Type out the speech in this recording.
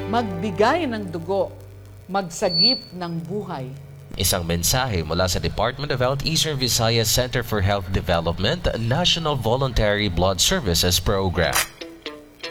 magbigay ng dugo, magsagip ng buhay. Isang mensahe mula sa Department of Health Eastern Visayas Center for Health Development National Voluntary Blood Services Program.